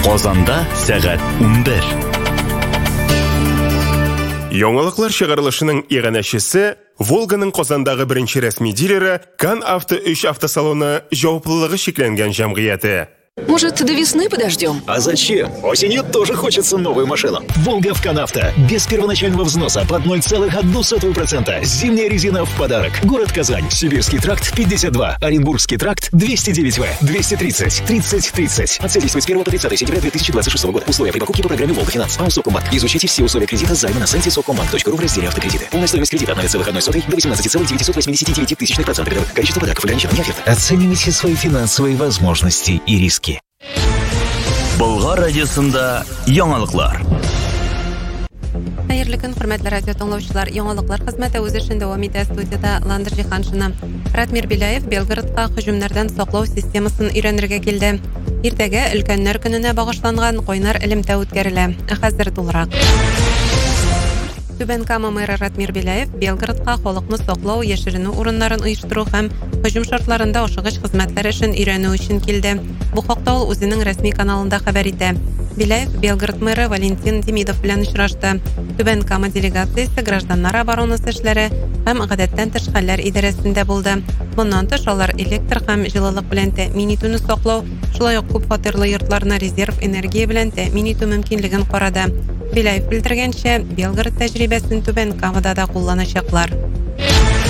Казанда сәгать 11. Яңалыклар чыгарылышының иганәчесе Волганың Казандагы беренче рәсми дилеры Кан Авто 3 автосалоны җаваплылыгы шикләнгән җәмгыяте. Может, до весны подождем? А зачем? Осенью тоже хочется новую машину. Волга в Канавто. Без первоначального взноса под 0,01%. Зимняя резина в подарок. Город Казань. Сибирский тракт 52. Оренбургский тракт 209В. 230. 30. Акция действует с 1 по 30 сентября 2026 года. Условия при покупке по программе Волга Финанс. АО Сокомбанк. Изучите все условия кредита займа на сайте socombank.ru в разделе автокредиты. Полная стоимость кредита от 0,1 до 18,989% годовых. Количество подарков ограничено, не оферта. Оценивайте свои финансовые возможности и риски. Болгар радиосында яңалыклар. Хәерле көн, хөрмәтле радио тыңлаучылар. Яңалыклар хезмәте үз эшен дәвам итә. Студияда Ландыр Җиһаншина. Ратмир Биляев Белгородка һөҗүмнәрдән саклау системасын өйрәнергә килде. Иртәгә өлкәннәр көненә багышланган кайнар элемтә үткәрелә. Хәзер тулырак. Түбән Кама мэры Ратмир Биляев Белгородка халыкны саклау, яшеренү урыннарын оештыру һәм һөҗүм шартларында ашыгыч хезмәтләр эшен өйрәнү өчен килде. Бу хакта ул үзенең рәсми каналында хәбәр итә. Биляев Белгород мэры Валентин Демидов белән очрашты. Түбән Кама делегациясе гражданнар оборонасы эшләре һәм гадәттән тыш хәлләр идарәсендә булды. Моннан тыш алар электр һәм җылылык белән тәэмин итүне саклау, шулай ук күп фатирлы йортларны резерв энергия белән тәэмин итү мөмкинлеген карады. Биляев белдергәнчә, Белгород тәҗрибәсен Түбән Камада да кулланачаклар.